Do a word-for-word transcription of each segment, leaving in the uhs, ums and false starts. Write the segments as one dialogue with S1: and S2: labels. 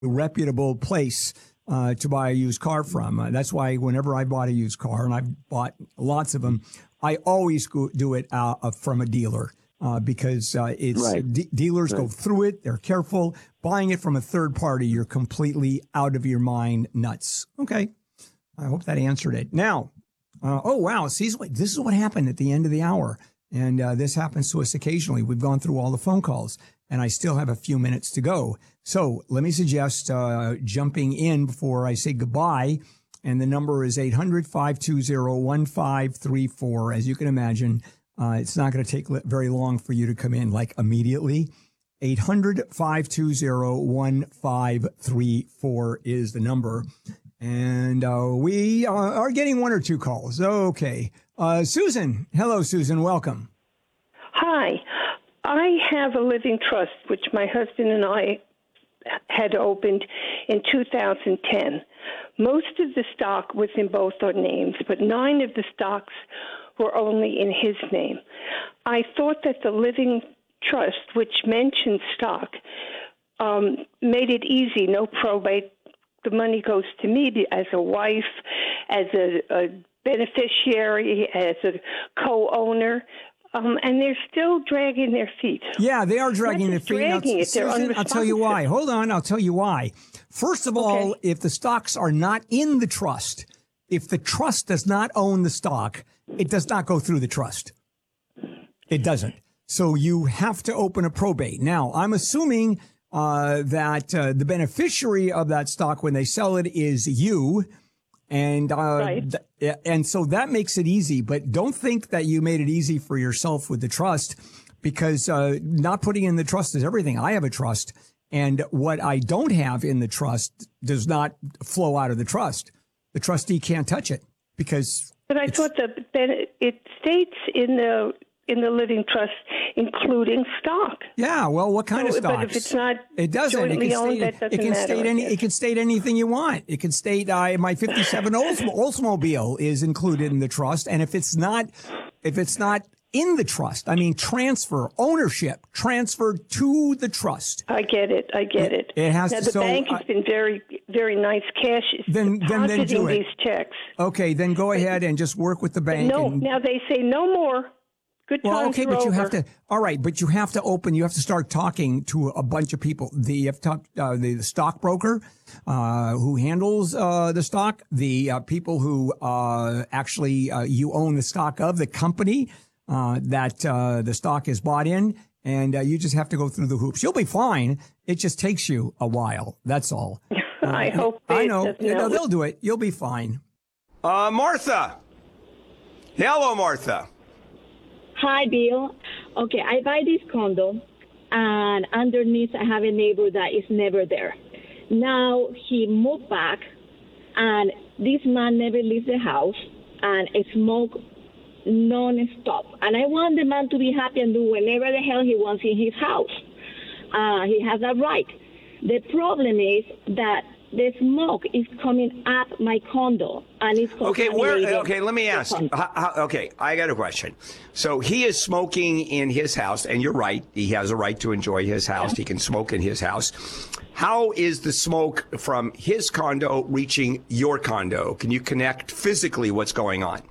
S1: reputable place uh, to buy a used car from. Uh, that's why whenever I bought a used car, and I've bought lots of them, I always go do it uh, from a dealer uh, because uh, it's
S2: right.
S1: de- dealers right. go through it. They're careful. Buying it from a third party, you're completely out of your mind nuts. Okay. I hope that answered it. Now, uh, oh, wow. See, this is what happened at the end of the hour. And uh, this happens to us occasionally. We've gone through all the phone calls, and I still have a few minutes to go. So let me suggest uh, jumping in before I say goodbye. And the number is eight hundred, five two zero, one five three four. As you can imagine, uh, it's not going to take very long for you to come in, like immediately. eight hundred, five two zero, one five three four is the number. And uh, we uh, are getting one or two calls. Okay. Uh, Susan. Hello, Susan. Welcome.
S3: Hi. I have a living trust, which my husband and I had opened in two thousand ten. Most of the stock was in both our names, but nine of the stocks were only in his name. I thought that the living trust, which mentioned stock, um, made it easy, no probate. The money goes to me as a wife, as a, a beneficiary, as a co-owner. Um, and they're still dragging their feet.
S1: Yeah, they are dragging their feet.
S3: Dragging
S1: now,
S3: it.
S1: Susan, I'll tell you why. Hold on, I'll tell you why. First of all, okay. if the stocks are not in the trust, if the trust does not own the stock, it does not go through the trust. It doesn't. So you have to open a probate. Now, I'm assuming uh, that uh, the beneficiary of that stock when they sell it is you. And, uh,
S3: right.
S1: th- and so that makes it easy, but don't think that you made it easy for yourself with the trust, because, uh, not putting in the trust is everything. I have a trust, and what I don't have in the trust does not flow out of the trust. The trustee can't touch it because.
S3: But I thought that it states in the, in the living trust, including stock.
S1: Yeah, well, what kind
S3: so,
S1: of stocks?
S3: But if it's not
S1: it doesn't.
S3: jointly
S1: it can
S3: owned,
S1: state,
S3: that doesn't
S1: it can
S3: matter,
S1: state any. It can state anything you want. It can state uh, my fifty-seven Oldsmobile, Oldsmobile is included in the trust, and if it's not, if it's not in the trust, I mean, transfer ownership, transfer to the trust.
S3: I get it. I get it.
S1: It, it has
S3: now,
S1: to.
S3: The
S1: so,
S3: bank has
S1: uh,
S3: been very, very nice. Cash is
S1: then, then, then do it.
S3: these checks.
S1: Okay, then go ahead and just work with the bank.
S3: No,
S1: and,
S3: now they say no more. Good
S1: well,
S3: times
S1: okay,
S3: are
S1: but you
S3: over.
S1: have to. All right, but you have to open. You have to start talking to a bunch of people. The you have to talk, uh, the, the stockbroker uh, who handles uh, the stock, the uh, people who uh, actually uh, you own the stock of, the company uh, that uh, the stock is bought in, and uh, you just have to go through the hoops. You'll be fine. It just takes you a while. That's all. Uh,
S3: I hope.
S1: I know.
S3: You
S1: know. They'll do it. You'll be fine.
S4: Uh, Martha. Hello, Martha.
S5: Hi, Bill. Okay, I buy this condo, and underneath I have a neighbor that is never there. Now he moved back, and this man never leaves the house, and smoke non-stop. And I want the man to be happy and do whatever the hell he wants in his house. Uh, he has that right. The problem is that the smoke is coming up my condo, and it's
S4: okay. Where? Okay, let me ask. How, how, okay, I got a question. So he is smoking in his house, and you're right. He has a right to enjoy his house. He can smoke in his house. How is the smoke from his condo reaching your condo? Can you connect physically what's going on?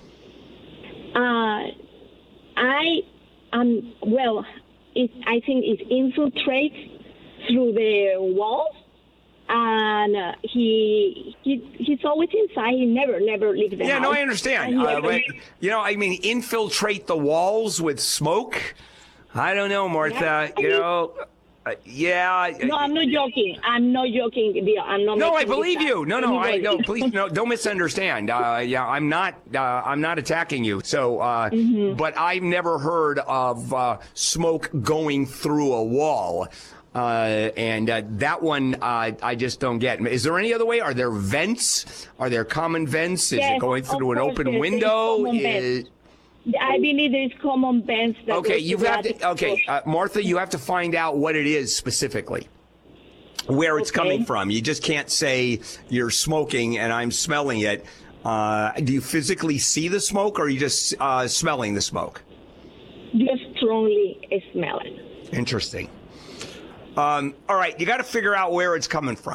S5: Uh, I um well, it, I think it infiltrates through the walls. And uh, he, he he's always inside. He never, never leaves the
S4: yeah,
S5: house.
S4: Yeah, no, I understand. Uh, but, you know, I mean, infiltrate the walls with smoke? I don't know, Martha. Yeah. You know, uh, yeah.
S5: No, I'm not joking. I'm not joking. I'm not.
S4: No, I believe you. No, no, I no. Please, no, don't misunderstand. Uh, yeah, I'm not. Uh, I'm not attacking you. So, uh, mm-hmm. But I've never heard of uh, smoke going through a wall. Uh, and uh, that one, uh, I just don't get. Is there any other way? Are there vents? Are there common vents? Is
S5: yes,
S4: it going through an open
S5: there's,
S4: window?
S5: There's Is... I believe there's common vents. That
S4: okay, you have to. Okay, uh, Martha, you have to find out what it is specifically, where it's okay. coming from. You just can't say you're smoking and I'm smelling it. Uh, do you physically see the smoke, or are you just uh, smelling the smoke?
S5: Just strongly smell it.
S4: Interesting. Um, all right, you got to figure out where it's coming from.